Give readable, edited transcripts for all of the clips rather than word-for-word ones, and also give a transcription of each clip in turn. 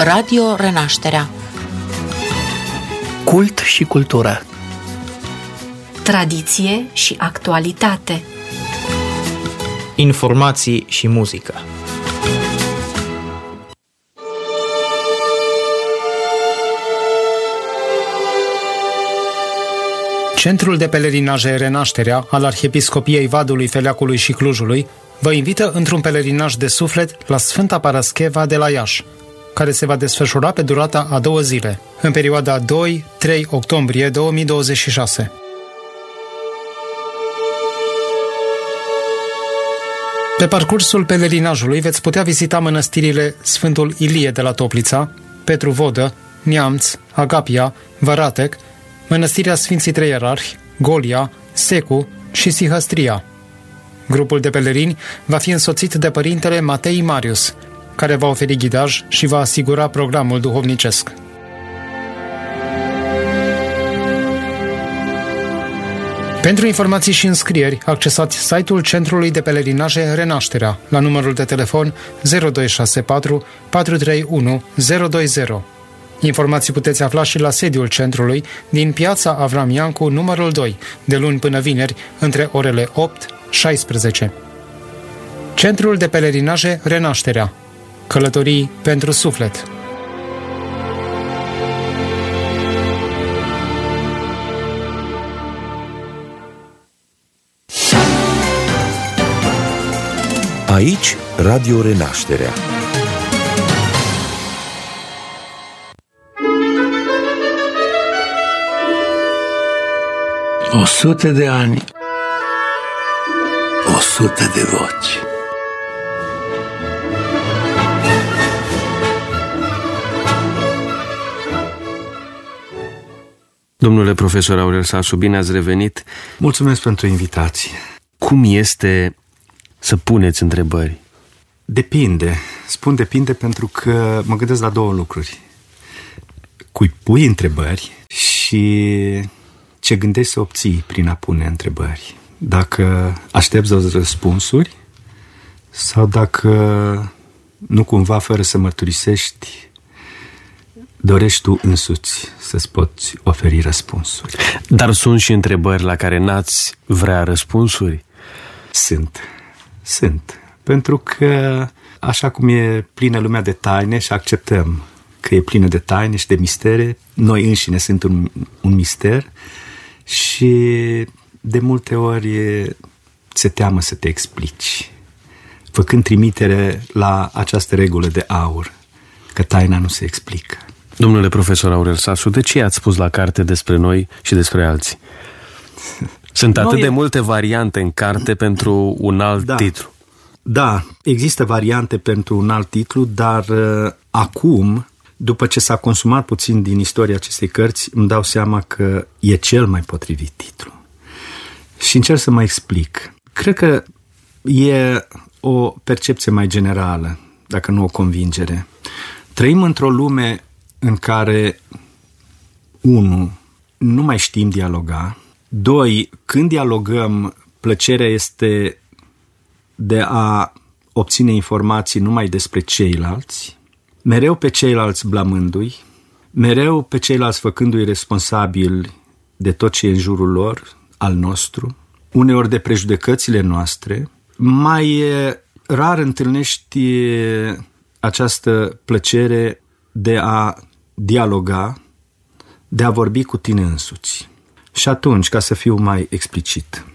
Radio Renașterea. Cult și cultură. Tradiție și actualitate. Informații și muzică. Centrul de pelerinaje Renașterea al Arhiepiscopiei Vadului, Feleacului și Clujului vă invită într-un pelerinaj de suflet la Sfânta Parascheva de la Iași, care se va desfășura pe durata a 2 zile, în perioada 2-3 octombrie 2026. Pe parcursul pelerinajului veți putea vizita mănăstirile Sfântul Ilie de la Toplița, Petru Vodă, Neamț, Agapia, Văratec, Mănăstirea Sfinții Trei Ierarhi, Golia, Secu și Sihăstria. Grupul de pelerini va fi însoțit de părintele Matei Marius, care va oferi ghidaj și va asigura programul duhovnicesc. Pentru informații și înscrieri, accesați site-ul Centrului de Pelerinaje Renașterea la numărul de telefon 0264 431 020. Informații puteți afla și la sediul centrului din Piața Avram Iancu, numărul 2, de luni până vineri, între orele 8-16. Centrul de Pelerinaje Renașterea. Călătorii pentru suflet. Aici, Radio Renașterea. O 100 de ani, 100 de voci. Domnule profesor Aurel Sasu, bine ați revenit. Mulțumesc pentru invitație. Cum este să puneți întrebări? Depinde. Spun depinde pentru că mă gândesc la 2 lucruri. Cui pui întrebări și ce gândești să obții prin a pune întrebări. Dacă aștepți răspunsuri sau dacă nu cumva, fără să mărturisești, dorești tu însuți să-ți poți oferi răspunsuri. Dar sunt și întrebări la care n-ați vrea răspunsuri? Sunt. Pentru că așa cum e plină lumea de taine și acceptăm că e plină de taine și de mistere, noi înșine sunt un mister și de multe ori ți-e teamă să te explici, făcând trimitere la această regulă de aur, că taina nu se explică. Domnule profesor Aurel Sasu, de ce ați spus la carte despre noi și despre alții? Sunt atât de multe variante în carte pentru un alt titlu. Da, există variante pentru un alt titlu, dar acum, după ce s-a consumat puțin din istoria acestei cărți, îmi dau seama că e cel mai potrivit titlu. Și încerc să mă explic. Cred că e o percepție mai generală, dacă nu o convingere. Trăim într-o lume în care, 1, nu mai știm dialoga, 2, când dialogăm, plăcerea este de a obține informații numai despre ceilalți, mereu pe ceilalți blamându-i, mereu pe ceilalți făcându-i responsabili de tot ce e în jurul lor, al nostru, uneori de prejudecățile noastre. Mai rar întâlnești această plăcere de a dialoga, de a vorbi cu tine însuți. Și atunci, ca să fiu mai explicit,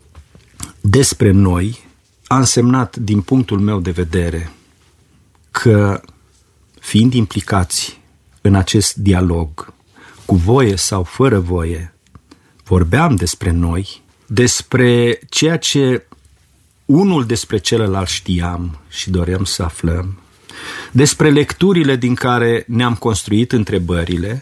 despre noi a însemnat, din punctul meu de vedere, că, fiind implicați în acest dialog, cu voie sau fără voie, vorbeam despre noi, despre ceea ce unul despre celălalt știam și doream să aflăm, despre lecturile din care ne-am construit întrebările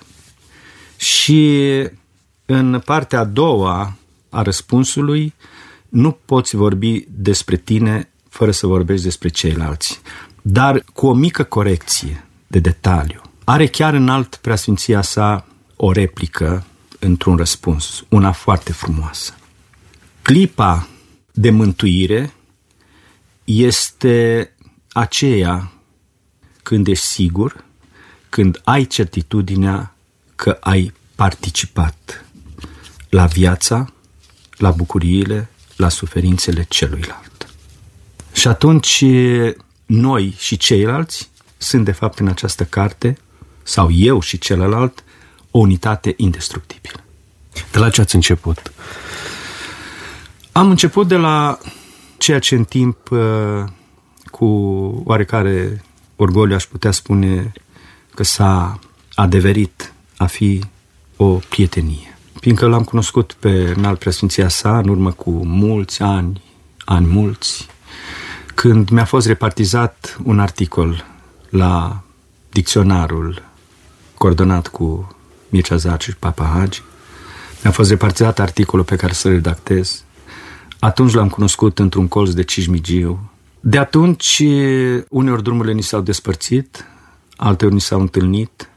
și în partea a doua a răspunsului nu poți vorbi despre tine fără să vorbești despre ceilalți, dar cu o mică corecție de detaliu. Are chiar înalt preasfinția sa o replică într-un răspuns, una foarte frumoasă. Clipa de mântuire este aceea când ești sigur când ai certitudinea că ai participat la viața, la bucuriile, la suferințele celuilalt. Și atunci noi și ceilalți sunt de fapt în această carte, sau eu și celălalt, o unitate indestructibilă. De la ce ați început? Am început de la ceea ce în timp, cu oarecare orgoliu aș putea spune că s-a adeverit a fi o prietenie. Fiindcă l-am cunoscut pe Înalt Preasfinția sa în urmă cu mulți ani mulți, când mi-a fost repartizat un articol la dicționarul coordonat cu Mircea Zaciu și Papa Hagi. Mi-a fost repartizat articolul pe care să-l redactez. Atunci l-am cunoscut într-un colț de Cismigiu. De atunci, uneori drumurile ni s-au despărțit, alteori ni s-au întâlnit,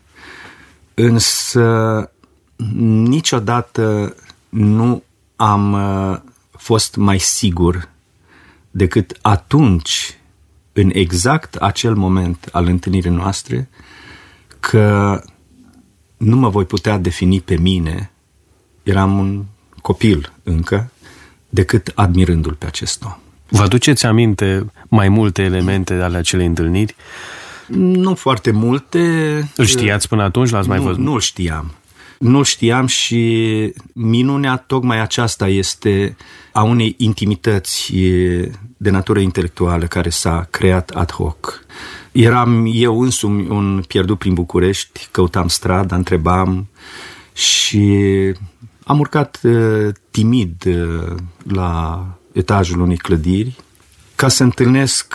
însă niciodată nu am fost mai sigur decât atunci, în exact acel moment al întâlnirii noastre, că nu mă voi putea defini pe mine, eram un copil încă, decât admirându-l pe acest om. Vă aduceți aminte mai multe elemente ale acelei întâlniri? Nu foarte multe. Îl știați până atunci? L-ați mai văzut? Nu-l știam. Nu știam și minunea tocmai aceasta este a unei intimități de natură intelectuală care s-a creat ad hoc. Eram eu însumi un pierdut prin București, căutam strada, întrebam și am urcat timid la etajul unei clădiri ca să întâlnesc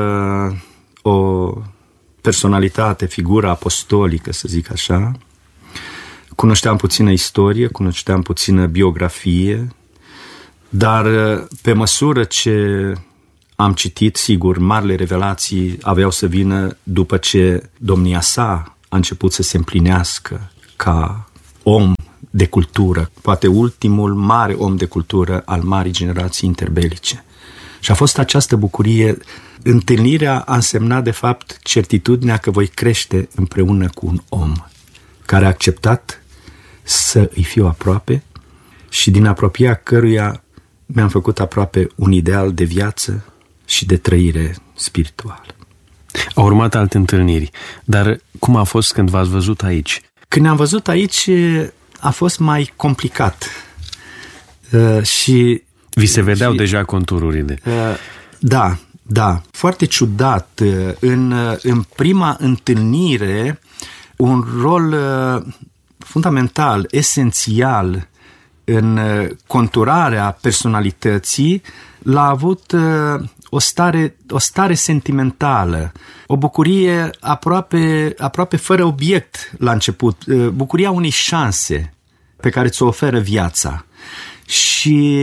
o personalitate, figură apostolică, să zic așa. Cunoșteam puțină istorie, cunoșteam puțină biografie, dar pe măsură ce am citit, sigur, marile revelații aveau să vină după ce domnia sa a început să se împlinească ca om de cultură, poate ultimul mare om de cultură al marii generații interbelice. Și a fost această bucurie. Întâlnirea a însemnat, de fapt, certitudinea că voi crește împreună cu un om care a acceptat să îi fiu aproape și din apropierea căruia mi-am făcut aproape un ideal de viață și de trăire spirituală. Au urmat alte întâlniri, dar cum a fost când v-ați văzut aici? Când ne-am văzut aici a fost mai complicat și... Vi se vedeau deja contururile. Da. Foarte ciudat. În prima întâlnire, un rol fundamental, esențial în conturarea personalității l-a avut o stare sentimentală, o bucurie aproape fără obiect la început, bucuria unei șanse pe care ți-o oferă viața. Și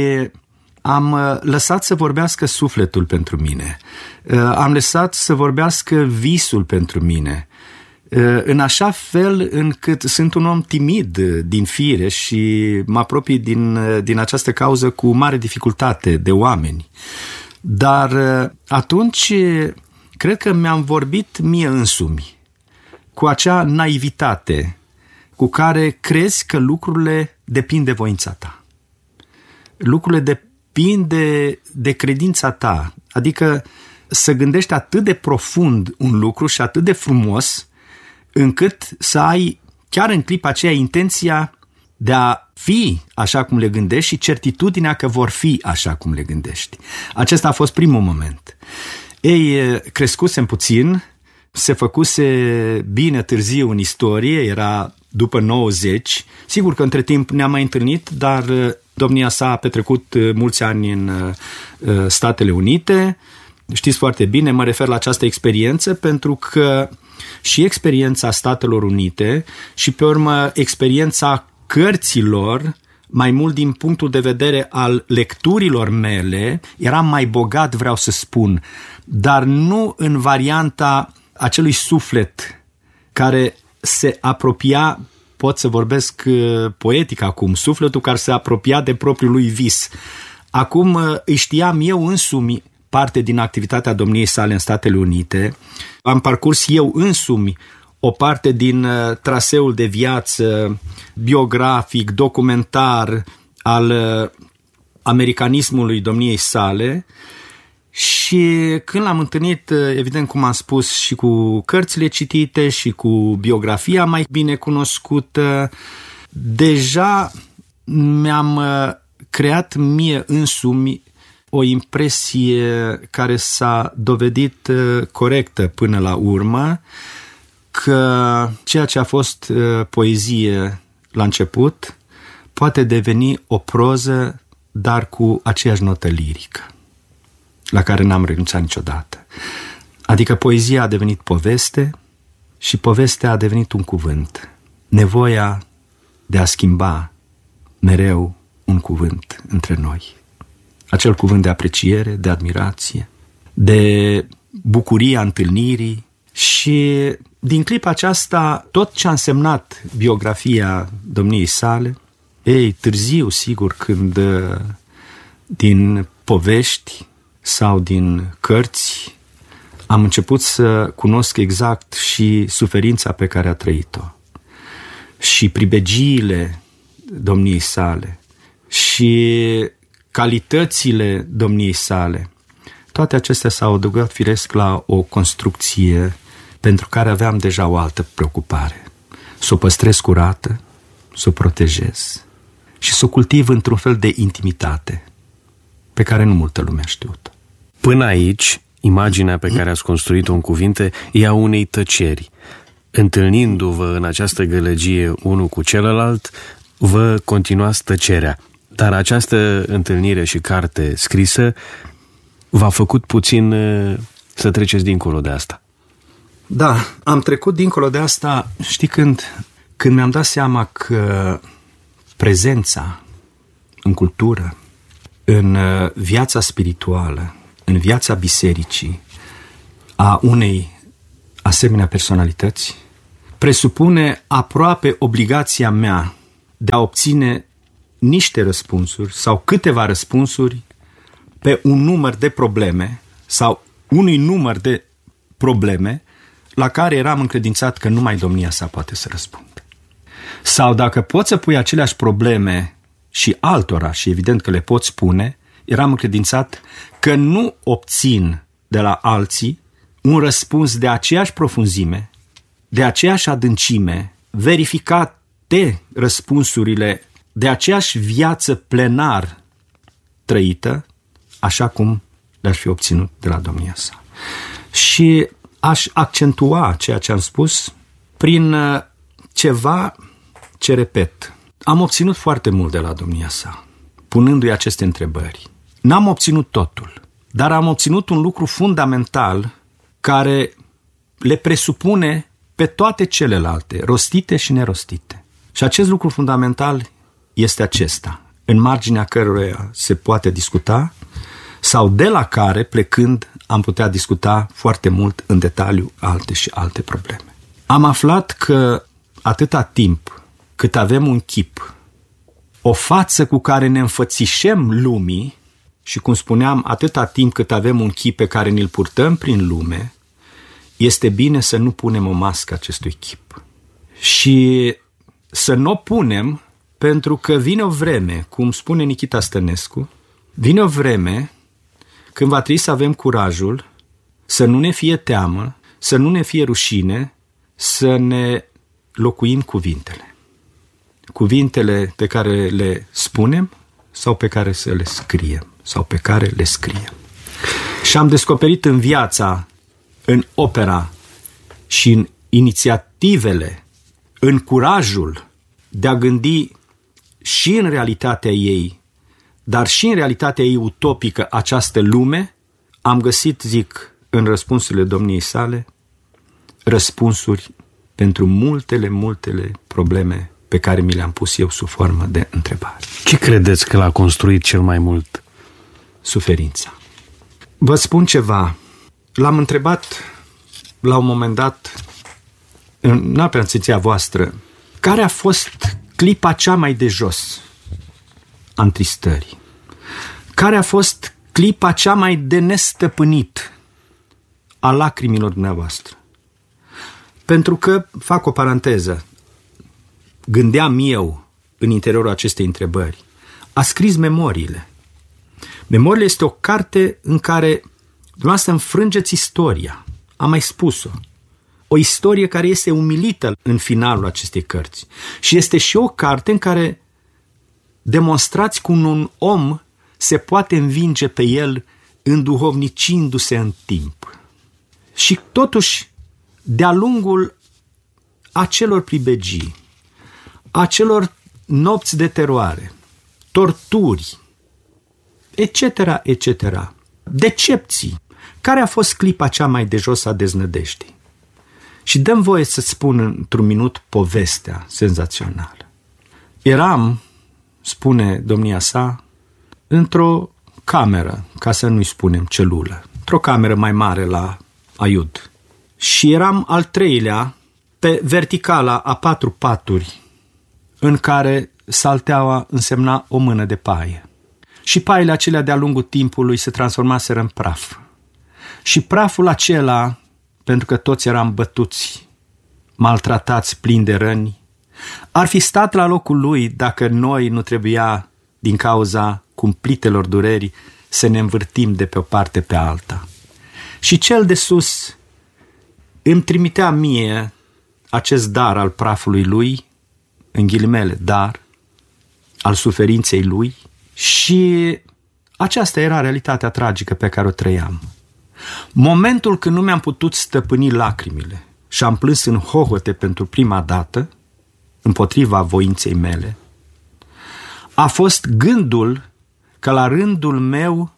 am lăsat să vorbească sufletul pentru mine, am lăsat să vorbească visul pentru mine, în așa fel încât sunt un om timid din fire și mă apropii din această cauză cu mare dificultate de oameni. Dar atunci cred că mi-am vorbit mie însumi cu acea naivitate cu care crezi că lucrurile depind de voința ta. Lucrurile depind de credința ta. Adică să gândești atât de profund un lucru și atât de frumos încât să ai chiar în clipa aceea intenția de a fi așa cum le gândești și certitudinea că vor fi așa cum le gândești. Acesta a fost primul moment. Ei, crescusem puțin, se făcuse bine târziu în istorie, era după 90. Sigur că între timp ne-am mai întâlnit, dar domnia sa a petrecut mulți ani în Statele Unite. Știți foarte bine, mă refer la această experiență pentru că și experiența Statelor Unite și pe urmă experiența cărților, mai mult din punctul de vedere al lecturilor mele, eram mai bogat, vreau să spun, dar nu în varianta acelui suflet care se apropia, pot să vorbesc poetic acum, sufletul care se apropia de propriul lui vis. Acum îi știam eu însumi parte din activitatea domniei sale în Statele Unite, am parcurs eu însumi o parte din traseul de viață biografic, documentar al americanismului domniei sale. Și când l-am întâlnit, evident, cum am spus, și cu cărțile citite și cu biografia mai bine cunoscută, deja mi-am creat mie însumi o impresie care s-a dovedit corectă până la urmă, că ceea ce a fost poezie la început poate deveni o proză, dar cu aceeași notă lirică, la care n-am renunțat niciodată. Adică poezia a devenit poveste și povestea a devenit un cuvânt. Nevoia de a schimba mereu un cuvânt între noi. Acel cuvânt de apreciere, de admirație, de bucuria întâlnirii. Și din clipa aceasta, tot ce a însemnat biografia domniei sale, târziu, sigur, când din povești sau din cărți am început să cunosc exact și suferința pe care a trăit-o și pribegiile domniei sale și calitățile domniei sale. Toate acestea s-au adăugat firesc la o construcție pentru care aveam deja o altă preocupare. Să o păstrez curată, să o protejez și să o cultiv într-un fel de intimitate pe care nu multă lume a știut. Până aici, imaginea pe care ați construit-o în cuvinte e a unei tăceri. Întâlnindu-vă în această gălăgie unul cu celălalt, vă continuați tăcerea. Dar această întâlnire și carte scrisă v-a făcut puțin să treceți dincolo de asta. Da, am trecut dincolo de asta, știi, când mi-am dat seama că prezența în cultură, în viața spirituală, în viața bisericii a unei asemenea personalități presupune aproape obligația mea de a obține niște răspunsuri sau câteva răspunsuri pe un număr de probleme sau unui număr de probleme la care eram încredințat că numai domnia sa poate să răspundă. Sau dacă poți să pui aceleași probleme și altora, și evident că le pot spune, eram încredințat că nu obțin de la alții un răspuns de aceeași profunzime, de aceeași adâncime, verificate răspunsurile de aceeași viață plenar trăită, așa cum le-aș fi obținut de la domnia sa. Și aș accentua ceea ce am spus prin ceva ce repet. Am obținut foarte mult de la domnia sa, punându-i aceste întrebări. N-am obținut totul, dar am obținut un lucru fundamental care le presupune pe toate celelalte, rostite și nerostite. Și acest lucru fundamental este acesta, în marginea căruia se poate discuta sau de la care, plecând, am putea discuta foarte mult în detaliu alte și alte probleme. Am aflat că atâta timp cât avem un chip, o față cu care ne înfățișem lumii, și cum spuneam, atâta timp cât avem un chip pe care ni-l purtăm prin lume, este bine să nu punem o mască acestui chip. Și să nu o punem, pentru că vine o vreme, cum spune Nichita Stănescu, vine o vreme când va trebui să avem curajul să nu ne fie teamă, să nu ne fie rușine, să ne locuim cuvintele. Cuvintele pe care le spunem sau pe care să le scriem sau pe care le scriem. Și am descoperit în viața, în opera și în inițiativele, în curajul de a gândi și în realitatea ei, dar și în realitatea ei utopică această lume, am găsit, zic, în răspunsurile domniei sale, răspunsuri pentru multele probleme pe care mi le-am pus eu sub formă de întrebare. Ce credeți că l-a construit cel mai mult? Suferința. Vă spun ceva. L-am întrebat la un moment dat, în aprehensia voastră, care a fost clipa cea mai de jos a întristării? Care a fost clipa cea mai de nestăpânit a lacrimilor dumneavoastră? Pentru că, fac o paranteză, gândeam eu în interiorul acestei întrebări, a scris Memoriile. Memoriile este o carte în care dumneavoastră înfrângeți istoria. Am mai spus-o. O istorie care este umilită în finalul acestei cărți. Și este și o carte în care demonstrați cum un om se poate învinge pe el înduhovnicindu-se în timp. Și totuși, de-a lungul acelor pribegii, acelor nopți de teroare, torturi, etc., etc., decepții, care a fost clipa cea mai de jos a deznădejdii? Și dăm voie să-ți spun într-un minut povestea senzațională. Eram, spune domnia sa, într-o cameră, ca să nu-i spunem celulă, într-o cameră mai mare la Aiud. Și eram al treilea pe verticala a 4 paturi în care salteaua însemna o mână de paie. Și paiele acelea de-a lungul timpului se transformaseră în praf. Și praful acela, pentru că toți eram bătuți, maltratați, plini de răni, ar fi stat la locul lui dacă noi nu trebuia, din cauza cumplitelor dureri, să ne învârtim de pe o parte pe alta. Și cel de sus îmi trimitea mie acest dar al prafului lui, în ghilimele, dar, al suferinței lui, și aceasta era realitatea tragică pe care o trăiam. Momentul când nu mi-am putut stăpâni lacrimile și am plâns în hohote pentru prima dată, împotriva voinței mele, a fost gândul că la rândul meu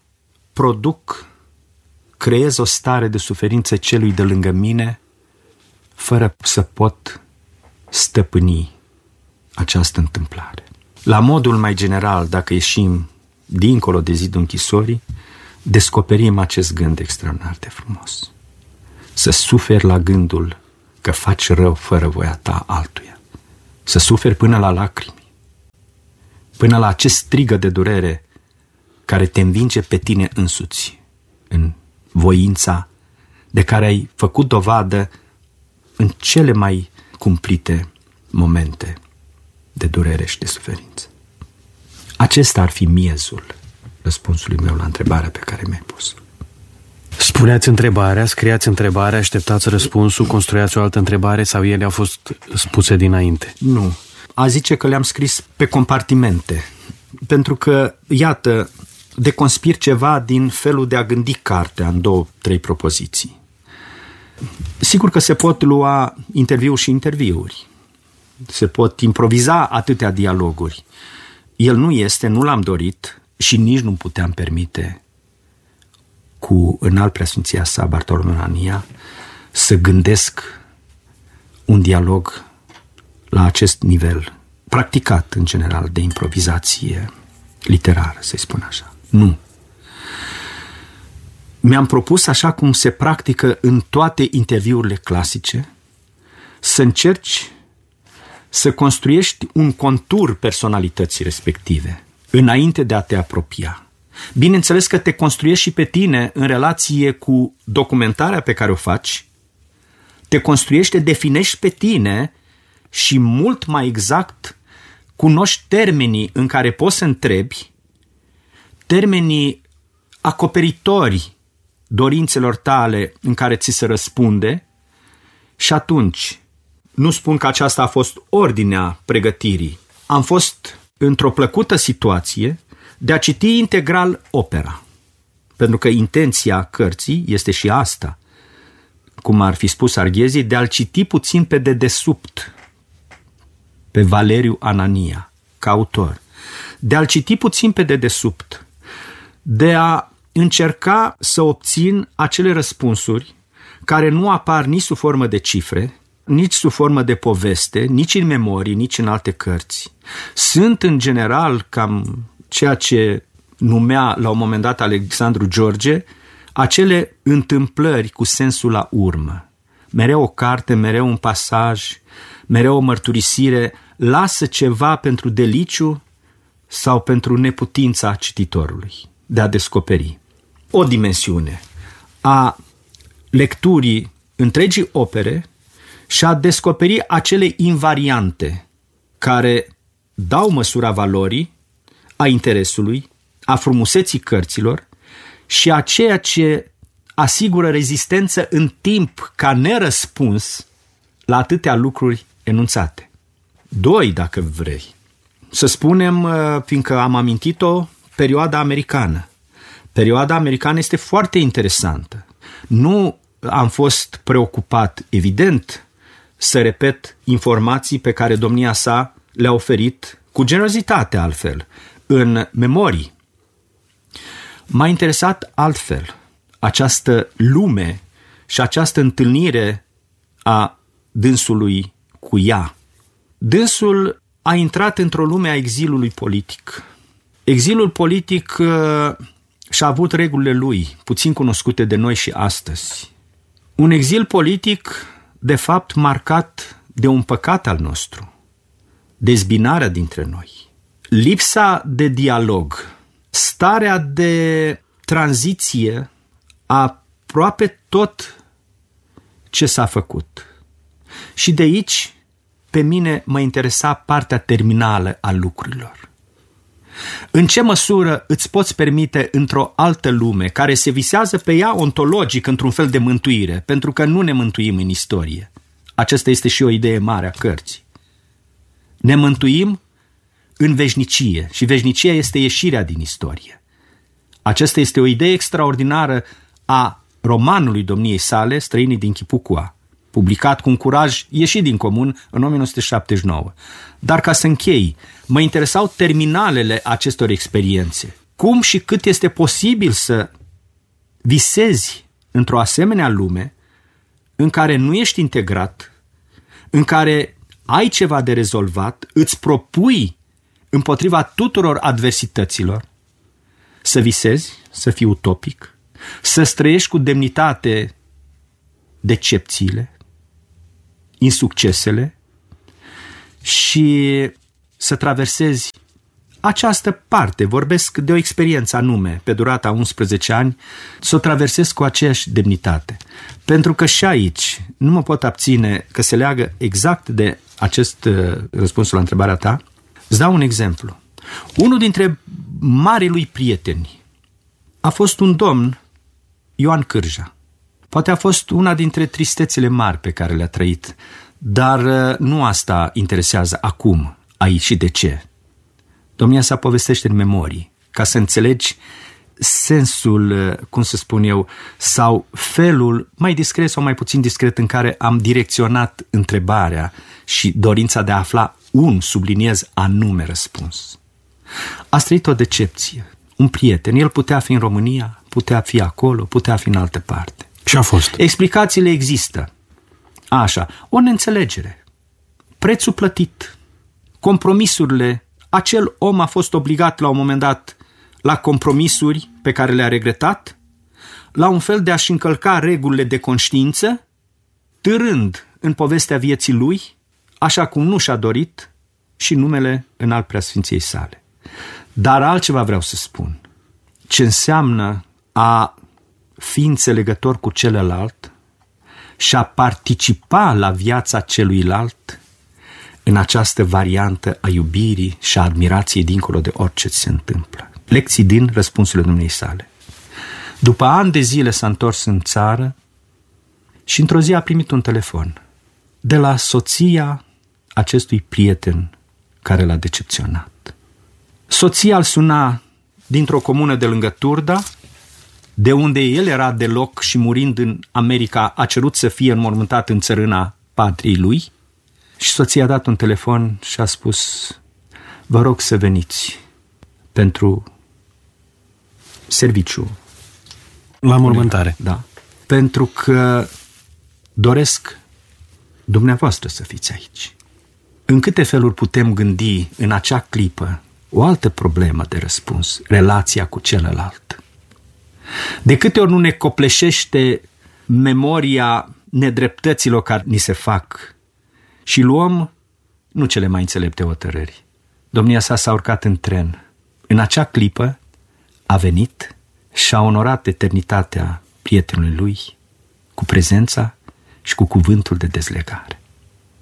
creez o stare de suferință celui de lângă mine, fără să pot stăpâni această întâmplare. La modul mai general, dacă ieșim dincolo de zidul închisorii, descoperim acest gând extraordinar de frumos. Să suferi la gândul că faci rău fără voia ta altuia. Să suferi până la lacrimi, până la acest strigă de durere care te învinge pe tine însuți în voința de care ai făcut dovadă în cele mai cumplite momente de durere și de suferință. Acesta ar fi miezul răspunsului meu la întrebarea pe care mi-ai pus. Spuneați întrebarea, scriați întrebarea, așteptați răspunsul, construiați o altă întrebare sau ele au fost spuse dinainte? Nu. A zice că le-am scris pe compartimente. Pentru că, iată, deconspir ceva din felul de a gândi cartea în 2-3 propoziții. Sigur că se pot lua interviuri și interviuri. Se pot improviza atâtea dialoguri. El nu este, nu l-am dorit și nici nu puteam permite cu înalt preasfinția sa Bartolomeu Anania să gândesc un dialog la acest nivel, practicat în general de improvizație literară, să-i spun așa. Nu. Mi-am propus, așa cum se practică în toate interviurile clasice, să încerci să construiești un contur personalității respective înainte de a te apropia. Bineînțeles că te construiești și pe tine în relație cu documentarea pe care o faci, te construiești, te definești pe tine și mult mai exact cunoști termenii în care poți să întrebi, termenii acoperitori dorințelor tale în care ți se răspunde și atunci, nu spun că aceasta a fost ordinea pregătirii, am fost într-o plăcută situație de a citi integral opera. Pentru că intenția cărții este și asta, cum ar fi spus Arghezi, de a-l citi puțin pe dedesubt pe Valeriu Anania, ca autor. De a-l citi puțin pe dedesubt, de a încerca să obțin acele răspunsuri care nu apar nici sub formă de cifre, nici sub formă de poveste, nici în memorii, nici în alte cărți. Sunt în general cam ceea ce numea la un moment dat Alexandru George, acele întâmplări cu sensul la urmă. Mereu o carte, mereu un pasaj, mereu o mărturisire, lasă ceva pentru deliciu sau pentru neputința cititorului de a descoperi o dimensiune a lecturii întregii opere și a descoperi acele invariante care dau măsura valorii, a interesului, a frumuseții cărților și a ceea ce asigură rezistență în timp ca nerăspuns la atâtea lucruri enunțate. 2, dacă vrei. Să spunem, fiindcă am amintit-o, perioada americană. Perioada americană este foarte interesantă. Nu am fost preocupat, evident, să repet informații pe care domnia sa le-a oferit cu generozitate altfel, în memorii. M-a interesat altfel această lume și această întâlnire a dânsului cu ea. Dânsul a intrat într-o lume a exilului politic. Exilul politic și-a avut regulile lui, puțin cunoscute de noi și astăzi. Un exil politic, de fapt, marcat de un păcat al nostru, dezbinarea dintre noi, lipsa de dialog, starea de tranziție a aproape tot ce s-a făcut. Și de aici, pe mine mă interesa partea terminală a lucrurilor. În ce măsură îți poți permite într-o altă lume, care se visează pe ea ontologic într-un fel de mântuire, pentru că nu ne mântuim în istorie. Aceasta este și o idee mare a cărții. Ne mântuim în veșnicie și veșnicia este ieșirea din istorie. Aceasta este o idee extraordinară a romanului domniei sale, Străinii din Chipucua, publicat cu un curaj ieșit din comun în 1979. Dar ca să închei, mă interesau terminalele acestor experiențe. Cum și cât este posibil să visezi într-o asemenea lume în care nu ești integrat, în care ai ceva de rezolvat, îți propui împotriva tuturor adversităților să visezi, să fii utopic, să străiești cu demnitate decepțiile, insuccesele și să traversezi această parte, vorbesc de o experiență anume, pe durata 11 ani, să o traversez cu aceeași demnitate. Pentru că și aici nu mă pot abține, că se leagă exact de acest răspunsul la întrebarea ta. Îți dau un exemplu. Unul dintre marii lui prieteni a fost un domn, Ioan Cârja. Poate a fost una dintre tristețele mari pe care le-a trăit, dar nu asta interesează acum, aici și de ce. Domnia sa povestește în memorii, ca să înțelegi sensul, cum să spun eu, sau felul mai discret sau mai puțin discret în care am direcționat întrebarea și dorința de a afla subliniez, anume răspuns. A trăit o decepție. Un prieten, el putea fi în România, putea fi acolo, putea fi în altă parte. Ce a fost? Explicațiile există. Așa, o neînțelegere. Prețul plătit. Compromisurile. Acel om a fost obligat la un moment dat la compromisuri pe care le-a regretat, la un fel de a-și încălca regulile de conștiință, târând în povestea vieții lui, așa cum nu și-a dorit, și numele înalt preasfinției sale. Dar altceva vreau să spun. Ce înseamnă a fi înțelegător cu celălalt și a participa la viața celuilalt în această variantă a iubirii și a admirației dincolo de orice se întâmplă. Lecții din răspunsurile dumnei sale. După ani de zile s-a întors în țară și într-o zi a primit un telefon de la soția acestui prieten care l-a decepționat. Soția îl suna dintr-o comună de lângă Turda, de unde el era de loc și murind în America a cerut să fie înmormântat în țărâna patriei lui. Și soția a dat un telefon și a spus: vă rog să veniți pentru serviciu. La mormântare. Da. Pentru că doresc dumneavoastră să fiți aici. În câte feluri putem gândi în acea clipă o altă problemă de răspuns, relația cu celălalt? De câte ori nu ne copleșește memoria nedreptăților care ni se fac și luăm nu cele mai înțelepte hotărâri. Domnia sa s-a urcat în tren. În acea clipă a venit și a onorat eternitatea prietenului lui cu prezența și cu cuvântul de dezlegare.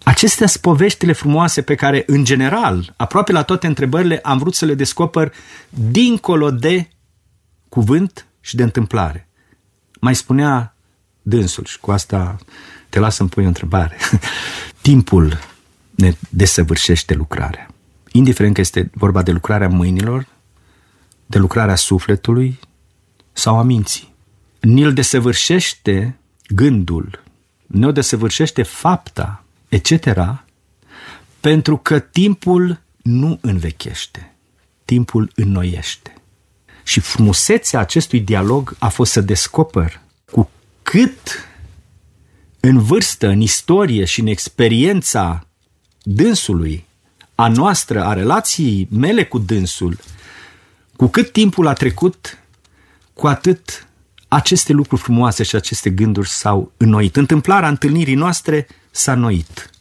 Acestea sunt poveștile frumoase pe care, în general, aproape la toate întrebările, am vrut să le descoper dincolo de cuvânt și de întâmplare. Mai spunea dânsul, și cu asta te las să-mi pui o întrebare. Timpul ne desăvârșește lucrarea. Indiferent că este vorba de lucrarea mâinilor, de lucrarea sufletului sau a minții. Ni-l desăvârșește gândul, ne-o desăvârșește fapta, etc., pentru că timpul nu învechește, timpul înnoiește. Și frumusețea acestui dialog a fost să descoper cu cât în vârstă, în istorie și în experiența dânsului, a noastră, a relației mele cu dânsul, cu cât timpul a trecut, cu atât aceste lucruri frumoase și aceste gânduri s-au înnoit. Întâmplarea întâlnirii noastre s-a înnoit.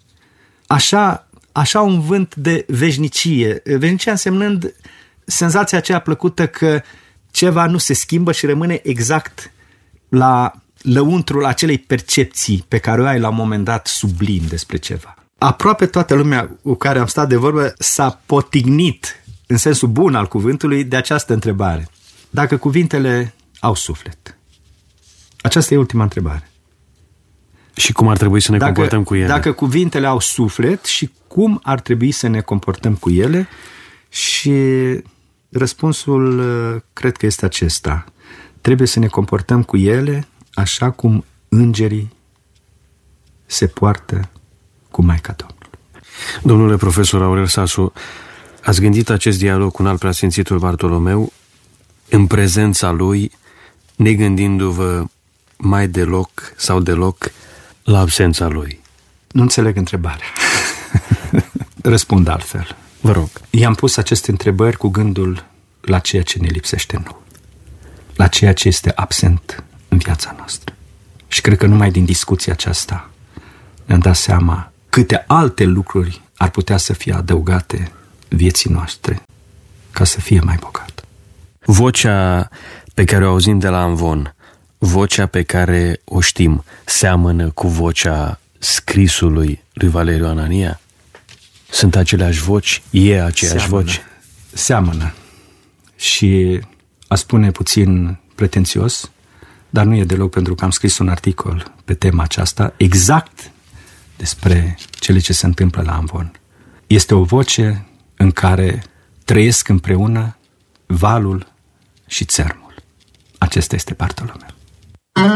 Așa un vânt de veșnicie. Veșnicia însemnând senzația aceea plăcută că ceva nu se schimbă și rămâne exact la lăuntrul acelei percepții pe care o ai la un moment dat sublim despre ceva. Aproape toată lumea cu care am stat de vorbă s-a potignit, în sensul bun al cuvântului, de această întrebare. Dacă cuvintele au suflet? Aceasta e ultima întrebare. Și cum ar trebui să ne comportăm cu ele? Dacă cuvintele au suflet și cum ar trebui să ne comportăm cu ele? Și răspunsul cred că este acesta. Trebuie să ne comportăm cu ele așa cum îngerii se poartă cu Maica Domnului. Domnule profesor Aurel Sasu, ați gândit acest dialog cu un alt preasfințitul Bartolomeu în prezența lui, negândindu-vă mai deloc sau deloc la absența lui? Nu înțeleg întrebarea. Răspund altfel. Vă rog. I-am pus aceste întrebări cu gândul la ceea ce ne lipsește nouă, la ceea ce este absent în viața noastră. Și cred că numai din discuția aceasta ne-am dat seama câte alte lucruri ar putea să fie adăugate vieții noastre ca să fie mai bogată. Vocea pe care o auzim de la Amvon, vocea pe care o știm, seamănă cu vocea scrisului lui Valeriu Anania? Sunt aceleași voci? E aceeași voce? Seamănă. Și a spune puțin pretențios, dar nu e deloc, pentru că am scris un articol pe tema aceasta, exact despre cele ce se întâmplă la Amvon. Este o voce în care trăiesc împreună valul și țărmul. Acesta este Bartolomeu.